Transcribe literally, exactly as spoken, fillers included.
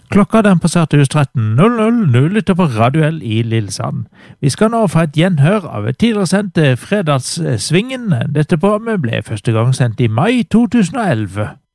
Klokka den passerte just tretten null null, nå lytter på Radio L i Lillesand. Vi skal nå få et gjenhør av et tidligere sendt Fredagssvingen. Dette programmet ble første gang sendt i mai to tusen og elleve.